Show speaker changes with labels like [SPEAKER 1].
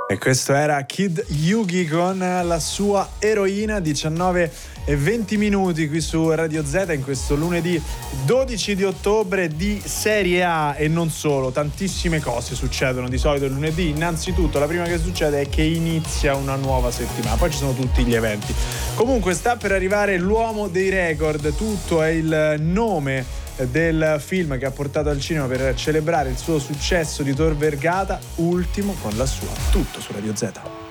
[SPEAKER 1] E questo era Kid Yugi con la sua eroina, 19:20 qui su Radio Z in questo lunedì 12 di ottobre di Serie A. E non solo, tantissime cose succedono di solito il lunedì. Innanzitutto la prima che succede è che inizia una nuova settimana, poi ci sono tutti gli eventi. Comunque sta per arrivare l'uomo dei record, tutto è il nome del film che ha portato al cinema per celebrare il suo successo di Tor Vergata, Ultimo con la sua, tutto su Radio Z.